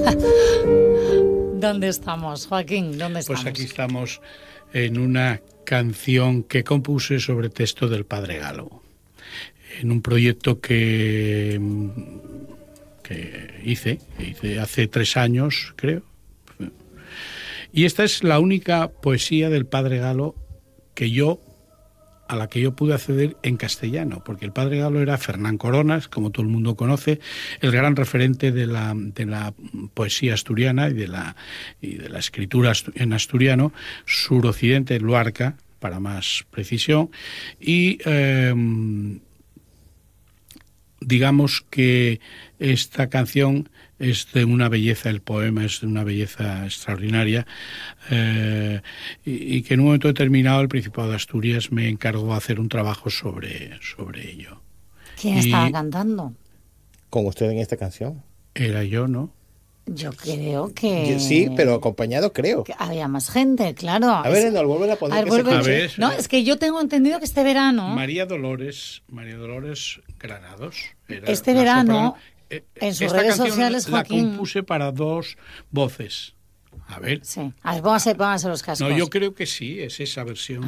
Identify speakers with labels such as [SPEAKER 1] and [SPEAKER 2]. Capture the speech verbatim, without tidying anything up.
[SPEAKER 1] ¿Dónde estamos, Joaquín? ¿Dónde estamos?
[SPEAKER 2] Pues aquí estamos en una canción que compuse sobre texto del Padre Galo, en un proyecto que, que hice, hice hace tres años, creo. Y esta es la única poesía del Padre Galo que yo, a la que yo pude acceder en castellano, porque el Padre Galo era Fernán Coronas, como todo el mundo conoce, el gran referente de la, de la poesía asturiana y de la, y de la escritura en asturiano, suroccidente, Luarca, para más precisión, y eh, digamos que esta canción es de una belleza, el poema es de una belleza extraordinaria, eh, y, y que en un momento determinado el Principado de Asturias me encargó de hacer un trabajo sobre, sobre ello.
[SPEAKER 1] ¿Quién
[SPEAKER 2] y
[SPEAKER 1] estaba cantando?
[SPEAKER 3] Con usted en esta canción.
[SPEAKER 2] Era yo, ¿no?
[SPEAKER 1] Yo creo que...
[SPEAKER 3] Sí, pero acompañado creo.
[SPEAKER 1] Que había más gente, claro.
[SPEAKER 3] A ver, no, vuelven a poner.
[SPEAKER 1] A ver,
[SPEAKER 3] que se
[SPEAKER 1] vuelve-
[SPEAKER 2] A ver,
[SPEAKER 1] No, es que yo tengo entendido que este verano,
[SPEAKER 2] María Dolores, María Dolores Granados. Era
[SPEAKER 1] Este
[SPEAKER 2] la
[SPEAKER 1] verano,
[SPEAKER 2] soprano. Eh,
[SPEAKER 1] en sus
[SPEAKER 2] esta
[SPEAKER 1] redes
[SPEAKER 2] canción
[SPEAKER 1] sociales,
[SPEAKER 2] la
[SPEAKER 1] Joaquín-
[SPEAKER 2] compuse para dos voces. A ver.
[SPEAKER 1] sí. A ver, póngase, póngase los cascos.
[SPEAKER 2] No, yo creo que sí, es esa versión.